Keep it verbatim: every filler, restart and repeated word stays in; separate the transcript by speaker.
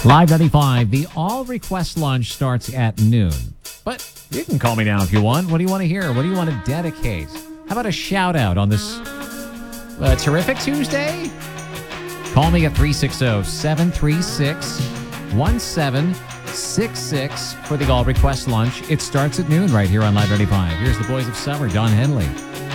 Speaker 1: Live ninety-five, the all request lunch starts at noon. But you can call me now if you want. What do you want to hear? What do you want to dedicate? How about a shout out on this uh, terrific Tuesday? Call me at three six zero, seven three six, one seven six six for the all request lunch. It starts at noon right here on Live ninety-five. Here's the Boys of Summer, Don Henley.